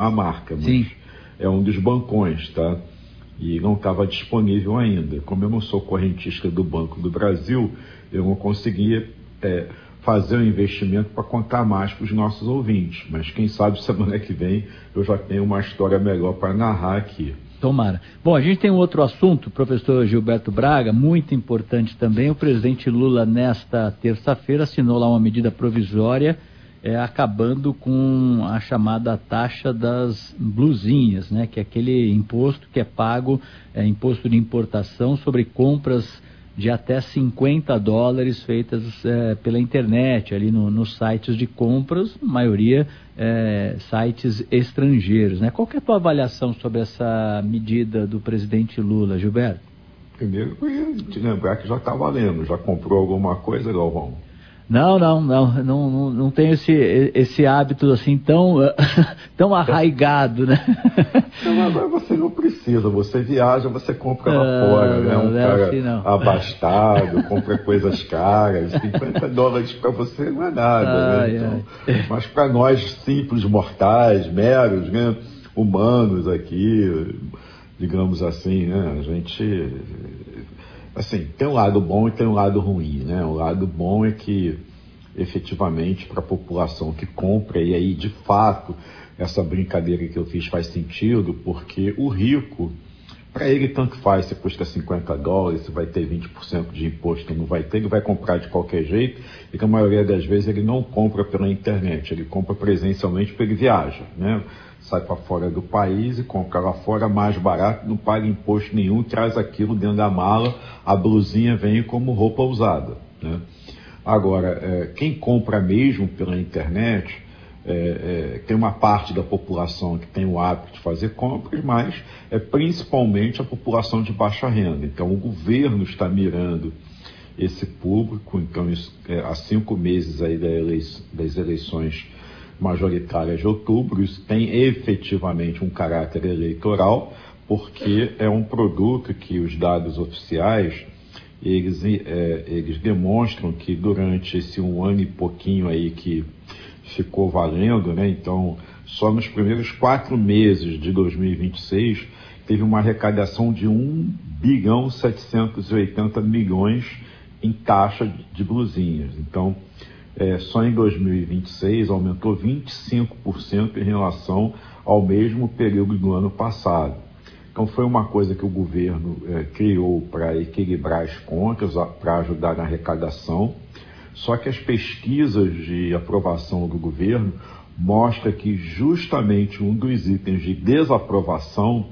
a marca, mas Sim. é um dos bancões, tá? E não estava disponível ainda. Como eu não sou correntista do Banco do Brasil, eu não conseguia fazer um investimento para contar mais para os nossos ouvintes. Mas quem sabe semana que vem eu já tenho uma história melhor para narrar aqui. Tomara. Bom, a gente tem um outro assunto, professor Gilberto Braga, muito importante também. O presidente Lula, nesta terça-feira, assinou lá uma medida provisória acabando com a chamada taxa das blusinhas, né? Que é aquele imposto que é pago, imposto de importação sobre compras de até $50 feitas pela internet, ali nos sites de compras, a maioria sites estrangeiros, né? Qual que é a tua avaliação sobre essa medida do presidente Lula, Gilberto? Primeiro, eu ia te lembrar que já está valendo. Já comprou alguma coisa, Galvão? Não tenho esse hábito assim tão arraigado, né? Então, agora você não precisa, você viaja, você compra lá fora, né? Um cara assim, abastado, compra coisas caras, $50 para você não é nada, né? Então, mas para nós simples mortais, meros, né? Humanos aqui, digamos assim, né? A gente, assim, tem um lado bom e tem um lado ruim, né? O lado bom é que, efetivamente, para a população que compra, e aí, de fato, essa brincadeira que eu fiz faz sentido, porque o rico, para ele tanto faz se custa $50, se vai ter 20% de imposto, não vai ter, ele vai comprar de qualquer jeito, e que a maioria das vezes ele não compra pela internet, ele compra presencialmente porque ele viaja, né? Sai para fora do país e compra lá fora mais barato, não paga imposto nenhum, traz aquilo dentro da mala, a blusinha vem como roupa usada, né? Agora, quem compra mesmo pela internet, tem uma parte da população que tem o hábito de fazer compras, mas principalmente a população de baixa renda. Então, o governo está mirando esse público. Então, há 5 meses aí das eleições majoritárias de outubro, isso tem efetivamente um caráter eleitoral, porque é um produto que os dados oficiais eles demonstram que durante esse 1 ano e pouquinho aí que ficou valendo, né? Então, só nos primeiros 4 meses de 2026 teve uma arrecadação de 1,780 bilhões em taxa de blusinhas. Então, só em 2026 aumentou 25% em relação ao mesmo período do ano passado. Então, foi uma coisa que o governo criou para equilibrar as contas, para ajudar na arrecadação. Só que as pesquisas de aprovação do governo mostram que justamente um dos itens de desaprovação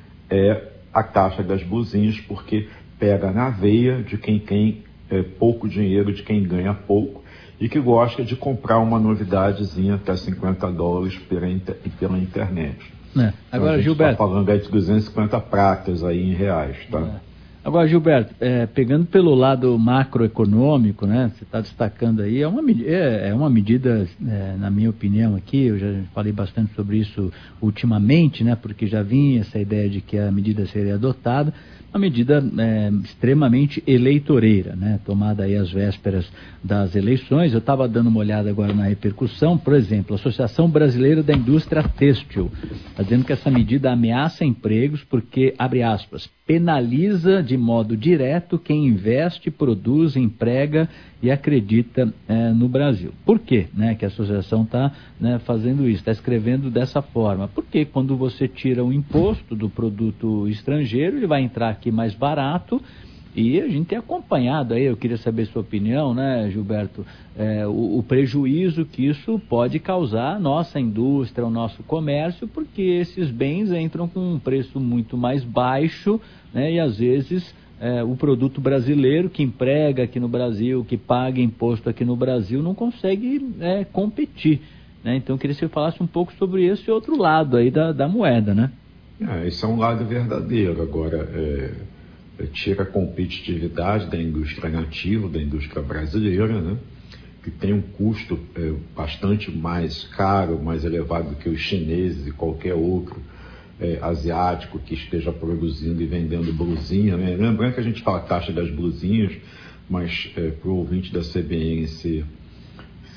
é a taxa das blusinhas, porque pega na veia de quem tem pouco dinheiro, de quem ganha pouco, e que gosta de comprar uma novidadezinha até $50 pela internet. Agora, então, Gilberto, está falando aí de 250 pratas aí em reais, tá? Agora, Gilberto, pegando pelo lado macroeconômico, né, você está destacando aí, é uma medida, na minha opinião aqui, eu já falei bastante sobre isso ultimamente, né, porque já vinha essa ideia de que a medida seria adotada, uma medida extremamente eleitoreira, né, tomada aí às vésperas das eleições. Eu estava dando uma olhada agora na repercussão, por exemplo, a Associação Brasileira da Indústria Têxtil está dizendo que essa medida ameaça empregos porque, abre aspas, penaliza de modo direto quem investe, produz, emprega e acredita no Brasil. Por quê, né, que a associação está fazendo isso, está escrevendo dessa forma? Porque quando você tira o imposto do produto estrangeiro, ele vai entrar aqui mais barato. E a gente tem acompanhado aí, eu queria saber sua opinião, né, Gilberto, o prejuízo que isso pode causar à nossa indústria, ao nosso comércio, porque esses bens entram com um preço muito mais baixo, né, e às vezes o produto brasileiro que emprega aqui no Brasil, que paga imposto aqui no Brasil, não consegue competir, né? Então eu queria que você falasse um pouco sobre esse outro lado aí da moeda, né? Esse é um lado verdadeiro. Agora, tira a competitividade da indústria nativa, da indústria brasileira, né, que tem um custo bastante mais caro, mais elevado do que os chineses e qualquer outro asiático que esteja produzindo e vendendo blusinha, né? Lembrando que a gente fala taxa das blusinhas, mas para o ouvinte da CBN se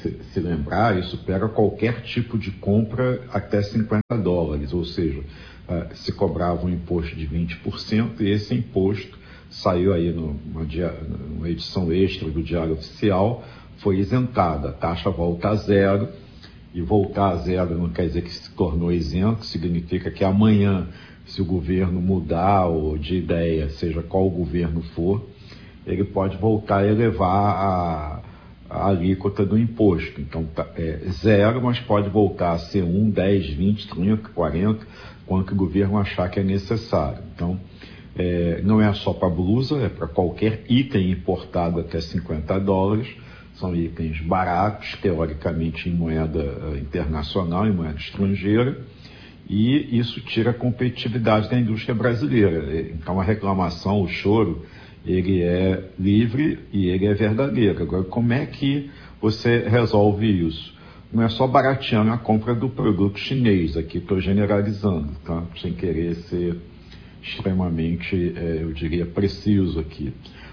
se lembrar, isso pega qualquer tipo de compra até $50, ou seja, se cobrava um imposto de 20% e esse imposto saiu aí numa edição extra do Diário Oficial, foi isentada, a taxa volta a zero, e voltar a zero não quer dizer que se tornou isento, significa que amanhã, se o governo mudar ou de ideia, seja qual o governo for, ele pode voltar a elevar a alíquota do imposto. Então, zero, mas pode voltar a ser 1, 10, 20, 30, 40, quanto o governo achar que é necessário. Então, não é só para blusa, é para qualquer item importado até $50. São itens baratos, teoricamente em moeda internacional, em moeda estrangeira, e isso tira a competitividade da indústria brasileira. Então, a reclamação, o choro, ele é livre e ele é verdadeiro. Agora, como é que você resolve isso? Não é só barateando a compra do produto chinês, aqui estou generalizando, tá? Sem querer ser extremamente, eu diria, preciso aqui.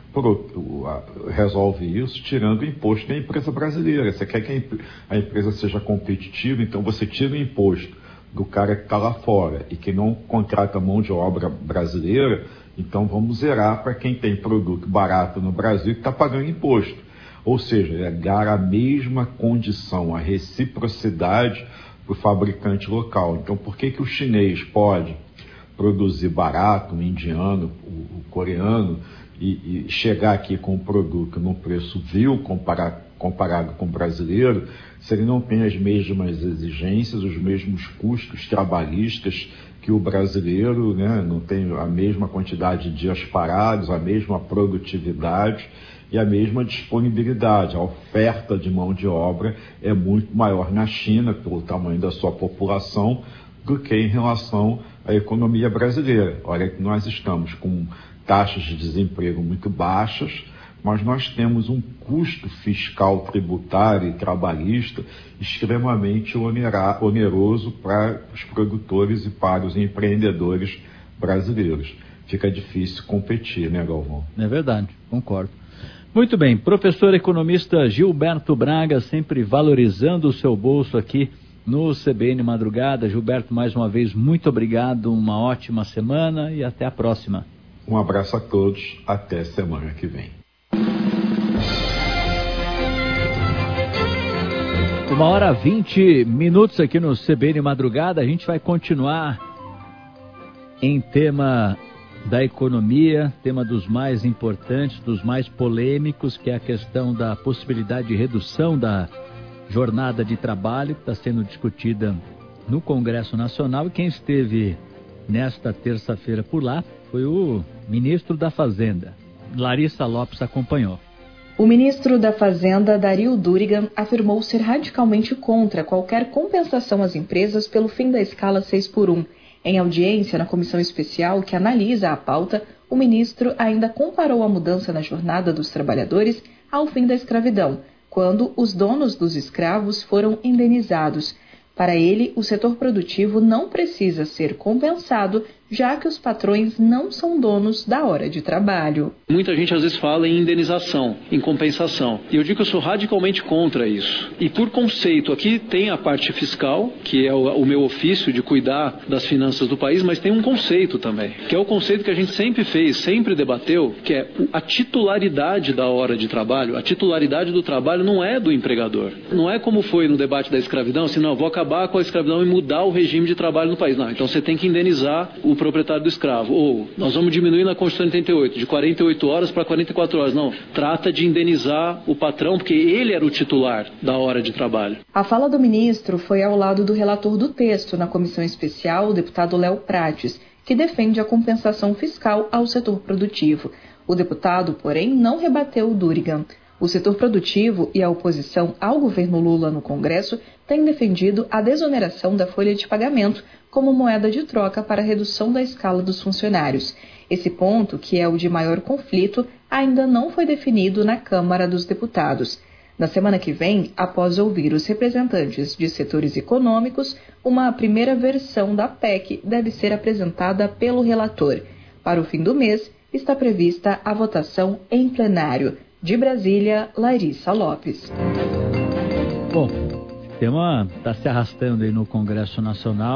Resolve isso tirando o imposto da empresa brasileira. Você quer que a empresa seja competitiva, então você tira o imposto do cara que está lá fora e que não contrata mão de obra brasileira, então vamos zerar para quem tem produto barato no Brasil que está pagando imposto. Ou seja, dar a mesma condição, a reciprocidade para o fabricante local. Então, por que o chinês pode produzir barato, o indiano, o coreano, e chegar aqui com um produto num preço vil comparado com o brasileiro, se ele não tem as mesmas exigências, os mesmos custos trabalhistas que o brasileiro, né, não tem a mesma quantidade de dias parados, a mesma produtividade e a mesma disponibilidade. A oferta de mão de obra é muito maior na China, pelo tamanho da sua população, do que em relação à economia brasileira. Olha que nós estamos com taxas de desemprego muito baixas, mas nós temos um custo fiscal, tributário e trabalhista extremamente oneroso para os produtores e para os empreendedores brasileiros. Fica difícil competir, né, Galvão? É verdade, concordo. Muito bem, professor economista Gilberto Braga, sempre valorizando o seu bolso aqui no CBN Madrugada. Gilberto, mais uma vez, muito obrigado, uma ótima semana e até a próxima. Um abraço a todos, até semana que vem. 1h20 aqui no CBN Madrugada. A gente vai continuar em tema da economia, tema dos mais importantes, dos mais polêmicos, que é a questão da possibilidade de redução da jornada de trabalho, que está sendo discutida no Congresso Nacional. E quem esteve nesta terça-feira por lá foi o ministro da Fazenda. Larissa Lopes acompanhou. O ministro da Fazenda, Dario Durigan, afirmou ser radicalmente contra qualquer compensação às empresas pelo fim da escala 6x1. Em audiência na comissão especial que analisa a pauta, o ministro ainda comparou a mudança na jornada dos trabalhadores ao fim da escravidão, quando os donos dos escravos foram indenizados. Para ele, o setor produtivo não precisa ser compensado, já que os patrões não são donos da hora de trabalho. Muita gente às vezes fala em indenização, em compensação. E eu digo que eu sou radicalmente contra isso. E por conceito, aqui tem a parte fiscal, que é o meu ofício de cuidar das finanças do país, mas tem um conceito também, que é o conceito que a gente sempre fez, sempre debateu, que é a titularidade da hora de trabalho. A titularidade do trabalho não é do empregador. Não é como foi no debate da escravidão, assim, não, vou acabar com a escravidão e mudar o regime de trabalho no país. Não, então você tem que indenizar o proprietário do escravo. Ou nós vamos diminuir na Constituição de 88, de 48 horas para 44 horas. Não, trata de indenizar o patrão, porque ele era o titular da hora de trabalho. A fala do ministro foi ao lado do relator do texto na comissão especial, o deputado Léo Prates, que defende a compensação fiscal ao setor produtivo. O deputado, porém, não rebateu o Durigan. O setor produtivo e a oposição ao governo Lula no Congresso têm defendido a desoneração da folha de pagamento como moeda de troca para a redução da escala dos funcionários. Esse ponto, que é o de maior conflito, ainda não foi definido na Câmara dos Deputados. Na semana que vem, após ouvir os representantes de setores econômicos, uma primeira versão da PEC deve ser apresentada pelo relator. Para o fim do mês, está prevista a votação em plenário. De Brasília, Larissa Lopes. Bom, o tema está se arrastando aí no Congresso Nacional.